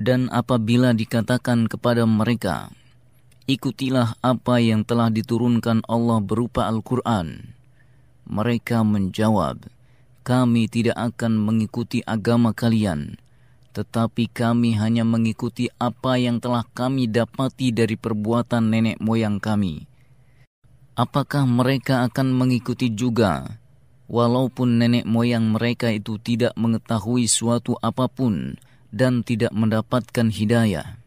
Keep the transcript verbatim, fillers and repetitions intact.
Dan apabila dikatakan kepada mereka, ikutilah apa yang telah diturunkan Allah berupa Al-Quran, mereka menjawab, kami tidak akan mengikuti agama kalian, tetapi kami hanya mengikuti apa yang telah kami dapati dari perbuatan nenek moyang kami. Apakah mereka akan mengikuti juga, walaupun nenek moyang mereka itu tidak mengetahui suatu apapun dan tidak mendapatkan hidayah?